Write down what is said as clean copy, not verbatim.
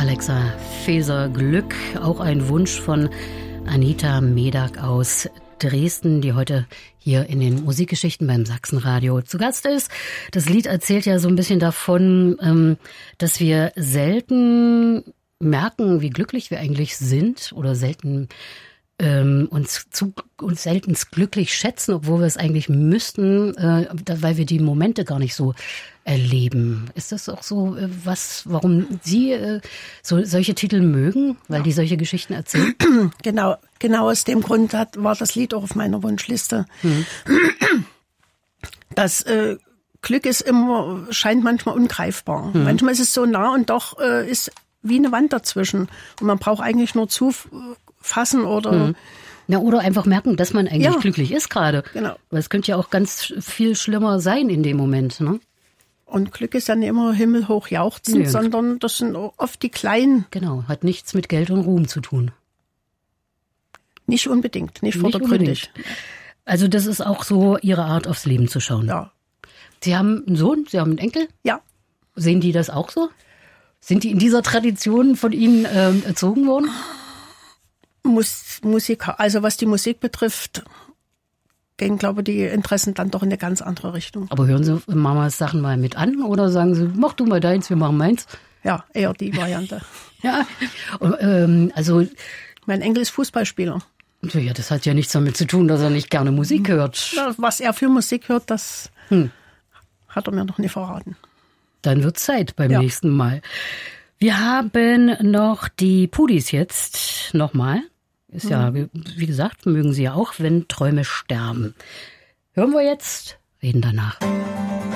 Alexa Faeser, Glück, auch ein Wunsch von Anita Medak aus Dresden, die heute hier in den Musikgeschichten beim Sachsenradio zu Gast ist. Das Lied erzählt ja so ein bisschen davon, dass wir selten merken, wie glücklich wir eigentlich sind oder selten uns selten glücklich schätzen, obwohl wir es eigentlich müssten, weil wir die Momente gar nicht so erleben. Ist das auch so warum Sie solche Titel mögen, weil die solche Geschichten erzählen? Genau aus dem Grund war das Lied auch auf meiner Wunschliste. Das Glück scheint manchmal ungreifbar. Manchmal ist es so nah und doch ist wie eine Wand dazwischen. Und man braucht eigentlich nur zufassen oder... Ja, oder einfach merken, dass man eigentlich glücklich ist gerade. Genau. Weil es könnte ja auch ganz viel schlimmer sein in dem Moment, ne? Und Glück ist dann immer himmelhoch jauchzend, sondern das sind oft die kleinen... Genau, hat nichts mit Geld und Ruhm zu tun. Nicht unbedingt, nicht vordergründig. Also das ist auch so Ihre Art, aufs Leben zu schauen. Ja. Sie haben einen Sohn, Sie haben einen Enkel? Ja. Sehen die das auch so? Sind die in dieser Tradition von Ihnen erzogen worden? Musik, also was die Musik betrifft, gehen, glaube ich, die Interessen dann doch in eine ganz andere Richtung. Aber hören Sie Mamas Sachen mal mit an oder sagen Sie, mach du mal deins, wir machen meins? Ja, eher die Variante. Ja, also... Mein Enkel ist Fußballspieler. Ja, das hat ja nichts damit zu tun, dass er nicht gerne Musik hört. Was er für Musik hört, das hat er mir noch nie verraten. Dann wird Zeit beim nächsten Mal. Wir haben noch die Pudis jetzt nochmal. Ist ja, wie gesagt, mögen Sie ja auch, wenn Träume sterben. Hören wir jetzt, reden danach.